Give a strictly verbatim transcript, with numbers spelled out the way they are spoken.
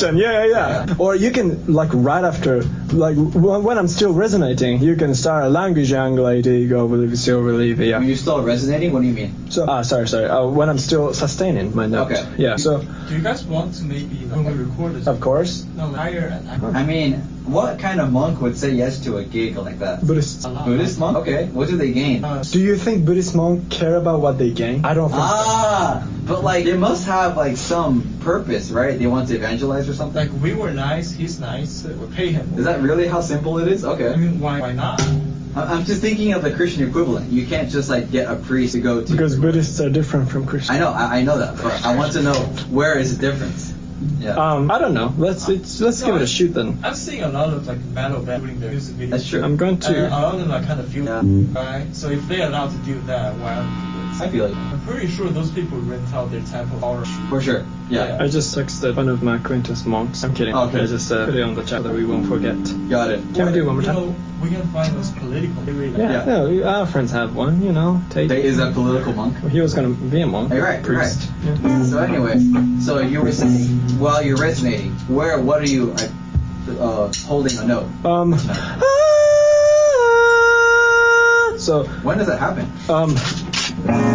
Christian. Yeah, yeah, yeah. Or you can, like, right after, like, when I'm still resonating, you can start a language anglate, go believe, still believe, yeah. When you're still resonating, what do you mean? So, ah, sorry, sorry. Uh, when I'm still sustaining my note. Okay. Yeah. So. Do you guys want to maybe when we record this? Of course. No, hire an actor. I mean, what kind of monk would say yes to a gig like that? Buddhist. Buddhist monk? Okay. What do they gain? Uh, Do you think Buddhist monks care about what they gain? I don't think Ah, but like they must have like some purpose, right? They want to evangelize or something. like we were nice, he's nice, uh, we pay him. Is that really how simple it is? I Okay. mean, why why not? I- I'm just thinking of the Christian equivalent. You can't just like get a priest to go to. Because Buddhists are different from Christians. I know, I, I know that, but I want to know where is the difference. Yeah. Um, I don't know. Let's it's, let's No, give it I- a shoot then. I'm seeing a lot of like metal bands doing their music videos. That's true. I'm going to. And a lot of them are kind of feel Yeah. right? So if they're allowed to do that, why aren't we? I feel like I'm pretty sure those people rent out their temple or for sure. Yeah. I just texted one of my acquaintance monks. I'm kidding. Okay. I just uh, put it on the chat that we won't forget. Got it. Can we do it one more You time? know, we can find those political. Yeah, Yeah. no, we- our friends have one, you know. Tate. They- Is that political monk? He was gonna be a monk. You're right. You're right. priest. Yeah. So anyway, so you were saying while you're resonating, where what are you uh, holding a note? Um. So When does that happen? um.